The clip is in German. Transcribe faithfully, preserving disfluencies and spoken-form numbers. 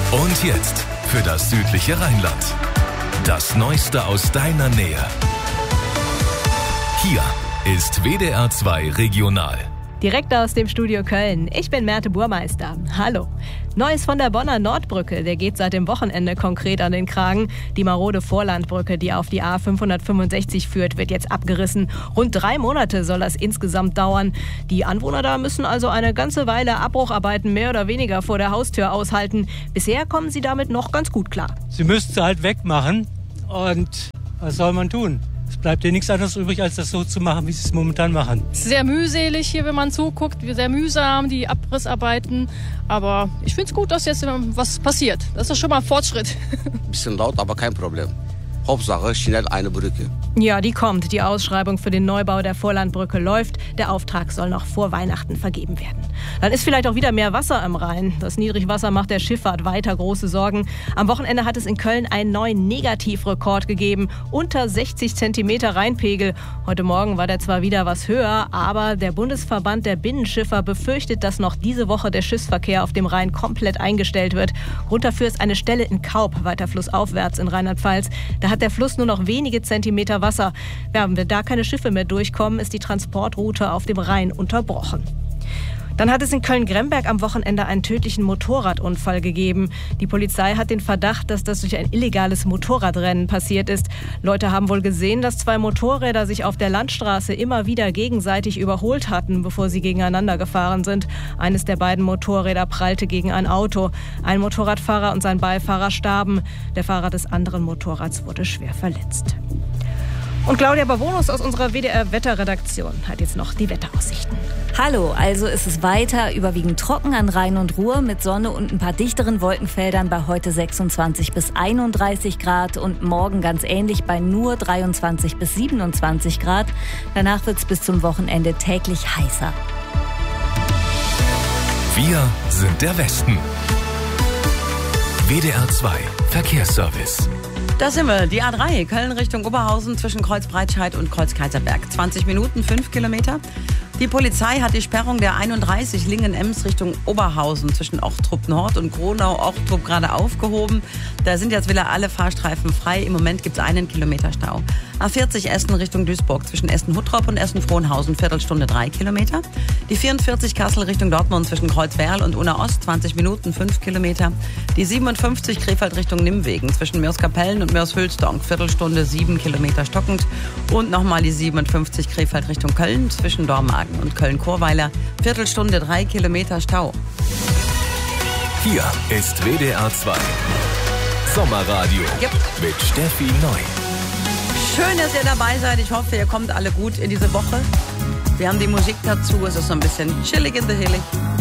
Und jetzt für das südliche Rheinland. Das Neueste aus deiner Nähe. Hier ist W D R zwei Regional. Direkt aus dem Studio Köln. Ich bin Merte Burmeister. Hallo. Neues von der Bonner Nordbrücke. Der geht seit dem Wochenende konkret an den Kragen. Die marode Vorlandbrücke, die auf die A fünfhundertfünfundsechzig führt, wird jetzt abgerissen. Rund drei Monate soll das insgesamt dauern. Die Anwohner da müssen also eine ganze Weile Abbrucharbeiten mehr oder weniger vor der Haustür aushalten. Bisher kommen sie damit noch ganz gut klar. Sie müssten sie halt wegmachen. Und was soll man tun? Es bleibt ja nichts anderes übrig, als das so zu machen, wie sie es momentan machen. Es ist sehr mühselig hier, wenn man zuguckt. Sehr mühsam, die Abrissarbeiten. Aber ich finde es gut, dass jetzt was passiert. Das ist schon mal ein Fortschritt. Ein bisschen laut, aber kein Problem. Hauptsache schnell eine Brücke. Ja, die kommt. Die Ausschreibung für den Neubau der Vorlandbrücke läuft. Der Auftrag soll noch vor Weihnachten vergeben werden. Dann ist vielleicht auch wieder mehr Wasser am Rhein. Das Niedrigwasser macht der Schifffahrt weiter große Sorgen. Am Wochenende hat es in Köln einen neuen Negativrekord gegeben. Unter sechzig Zentimeter Rheinpegel. Heute Morgen war der zwar wieder was höher, aber der Bundesverband der Binnenschiffer befürchtet, dass noch diese Woche der Schiffsverkehr auf dem Rhein komplett eingestellt wird. Grund dafür ist eine Stelle in Kaub, weiter flussaufwärts in Rheinland-Pfalz. Da hat der Fluss nur noch wenige Zentimeter Wasser. Ja, wenn da keine Schiffe mehr durchkommen, ist die Transportroute auf dem Rhein unterbrochen. Dann hat es in Köln-Gremberg am Wochenende einen tödlichen Motorradunfall gegeben. Die Polizei hat den Verdacht, dass das durch ein illegales Motorradrennen passiert ist. Leute haben wohl gesehen, dass zwei Motorräder sich auf der Landstraße immer wieder gegenseitig überholt hatten, bevor sie gegeneinander gefahren sind. Eines der beiden Motorräder prallte gegen ein Auto. Ein Motorradfahrer und sein Beifahrer starben. Der Fahrer des anderen Motorrads wurde schwer verletzt. Und Claudia Bavonus aus unserer W D R-Wetterredaktion hat jetzt noch die Wetteraussichten. Hallo, also ist es weiter überwiegend trocken an Rhein und Ruhr mit Sonne und ein paar dichteren Wolkenfeldern bei heute sechsundzwanzig bis einunddreißig Grad und morgen ganz ähnlich bei nur dreiundzwanzig bis siebenundzwanzig Grad. Danach wird es bis zum Wochenende täglich heißer. Wir sind der Westen. W D R zwei Verkehrsservice. Da sind wir, die A drei, Köln Richtung Oberhausen zwischen Kreuzbreitscheid und Kreuzkaiserberg. zwanzig Minuten, fünf Kilometer. Die Polizei hat die Sperrung der einunddreißig Lingen-Ems Richtung Oberhausen zwischen Ochtrup Nord und Gronau-Ochtrup gerade aufgehoben. Da sind jetzt wieder alle Fahrstreifen frei. Im Moment gibt es einen Kilometer Stau. A vierzig Essen Richtung Duisburg zwischen Essen-Huttrop und Essen-Frohnhausen, Viertelstunde drei Kilometer. Die vierundvierzig Kassel Richtung Dortmund zwischen Kreuzwerl und Unna-Ost, zwanzig Minuten, fünf Kilometer. Die siebenundfünfzig Krefeld Richtung Nimmwegen zwischen Mörs-Kapellen und Mörs-Hülsdonk, Viertelstunde, sieben Kilometer stockend. Und nochmal die siebenundfünfzig Krefeld Richtung Köln zwischen Dormagen und Köln-Chorweiler, Viertelstunde, drei Kilometer Stau. Hier ist W D R zwei Sommerradio Yep. mit Steffi Neu. Schön, dass ihr dabei seid. Ich hoffe, ihr kommt alle gut in diese Woche. Wir haben die Musik dazu. Es ist so ein bisschen chillig in the hillig.